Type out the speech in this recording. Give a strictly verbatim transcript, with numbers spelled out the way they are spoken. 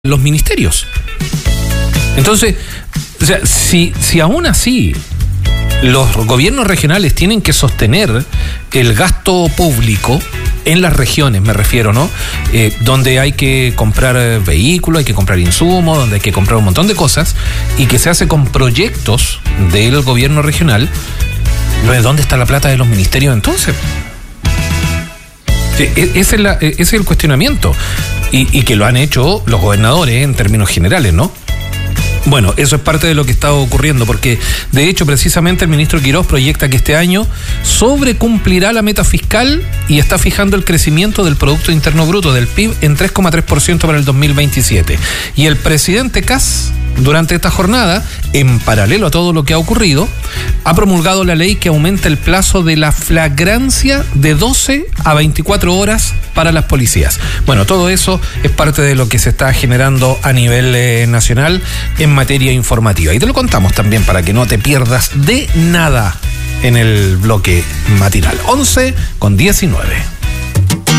los ministerios. Entonces, o sea, si, si aún así los gobiernos regionales tienen que sostener el gasto público en las regiones, me refiero, ¿no? Eh, donde hay que comprar vehículos, hay que comprar insumos, donde hay que comprar un montón de cosas, y que se hace con proyectos del gobierno regional, ¿dónde está la plata de los ministerios entonces? Ese es, la, ese es el cuestionamiento, y, y que lo han hecho los gobernadores en términos generales, ¿no? Bueno, eso es parte de lo que está ocurriendo, porque de hecho precisamente el ministro Quirós proyecta que este año sobrecumplirá la meta fiscal y está fijando el crecimiento del Producto Interno Bruto, del P I B, en tres coma tres por ciento para el dos mil veintisiete. Y el presidente Kast, durante esta jornada, en paralelo a todo lo que ha ocurrido, ha promulgado la ley que aumenta el plazo de la flagrancia de doce a veinticuatro horas para las policías. Bueno, todo eso es parte de lo que se está generando a nivel eh, nacional en materia informativa. Y te lo contamos también para que no te pierdas de nada en el bloque matinal. once con diecinueve.